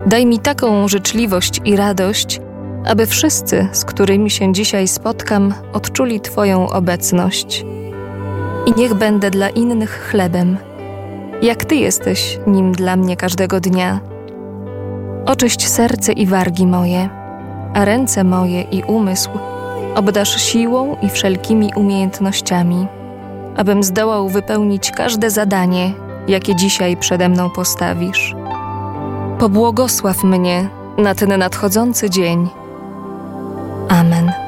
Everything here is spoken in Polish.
Daj mi taką życzliwość i radość, aby wszyscy, z którymi się dzisiaj spotkam, odczuli Twoją obecność. I niech będę dla innych chlebem, jak Ty jesteś nim dla mnie każdego dnia. Oczyść serce i wargi moje, a ręce moje i umysł obdarz siłą i wszelkimi umiejętnościami, abym zdołał wypełnić każde zadanie, jakie dzisiaj przede mną postawisz. Pobłogosław mnie na ten nadchodzący dzień. Amen.